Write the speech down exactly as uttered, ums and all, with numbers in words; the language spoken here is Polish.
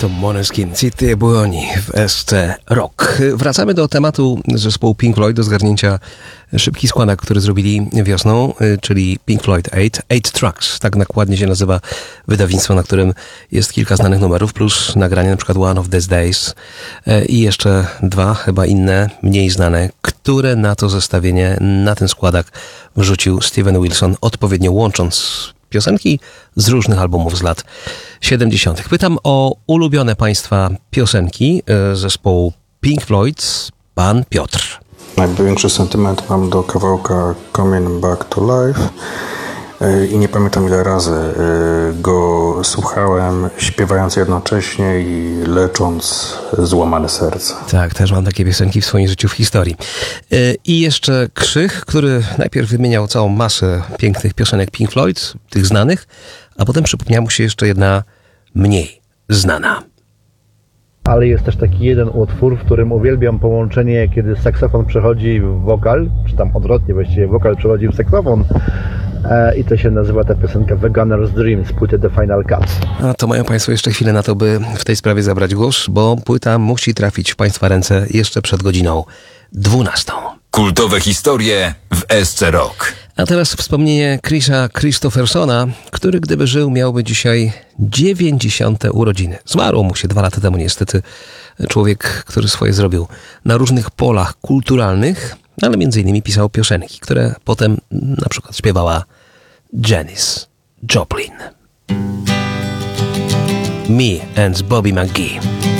To Måneskin, City e Buoni w S C Rock. Wracamy do tematu zespołu Pink Floyd, do zgarnięcia szybki składak, który zrobili wiosną, czyli Pink Floyd osiem, Eight Tracks, tak nakładnie się nazywa wydawnictwo, na którym jest kilka znanych numerów, plus nagranie na przykład One of These Days i jeszcze dwa, chyba inne, mniej znane, które na to zestawienie, na ten składak wrzucił Steven Wilson, odpowiednio łącząc piosenki z różnych albumów z lat siedemdziesiątych. Pytam o ulubione Państwa piosenki zespołu Pink Floyd, pan Piotr. Największy sentyment mam do kawałka Coming Back to Life i nie pamiętam ile razy go słuchałem, śpiewając jednocześnie i lecząc złamane serce. Tak, też mam takie piosenki w swoim życiu, w historii. I jeszcze Krzych, który najpierw wymieniał całą masę pięknych piosenek Pink Floyd, tych znanych, a potem przypomniała mu się jeszcze jedna mniej znana. Ale jest też taki jeden utwór, w którym uwielbiam połączenie, kiedy saksofon przechodzi w wokal, czy tam odwrotnie właściwie, wokal przechodzi w saksofon, e, i to się nazywa ta piosenka The Gunner's Dream z płyty The Final Cut. A to mają Państwo jeszcze chwilę na to, by w tej sprawie zabrać głos, bo płyta musi trafić w Państwa ręce jeszcze przed godziną dwunastą. Kultowe historie w S C Rock. A teraz wspomnienie Chrisa Christophersona, który gdyby żył, miałby dzisiaj dziewięćdziesiąte urodziny. Zmarł mu się dwa lata temu niestety. Człowiek, który swoje zrobił na różnych polach kulturalnych, ale między innymi pisał piosenki, które potem na przykład śpiewała Janis Joplin. Me and Bobby McGee.